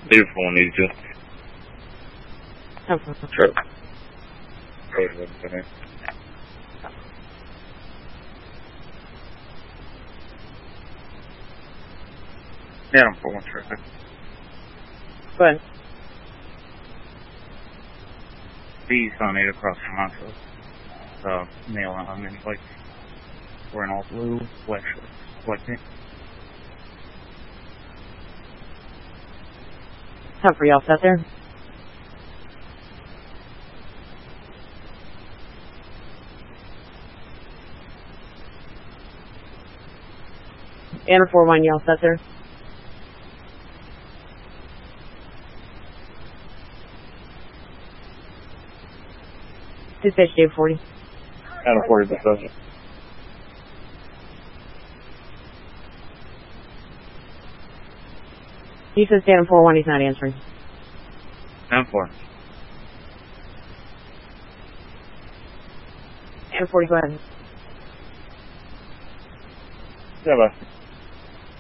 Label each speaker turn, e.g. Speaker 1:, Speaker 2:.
Speaker 1: Beautiful one, these two. Sure. Yeah, I'm for one traffic.
Speaker 2: Go ahead.
Speaker 1: These on 8 across from us. Male on them, like, wearing all blue, black shorts, black pants.
Speaker 2: Time for y'all set there. Anna 4-1, y'all set there. Dispatch Dave 40.
Speaker 1: Anna 40 dispatch.
Speaker 2: He says Anna 4-1, he's not answering.
Speaker 1: Anna 4.
Speaker 2: Anna 40, go ahead.
Speaker 1: Yeah, bye.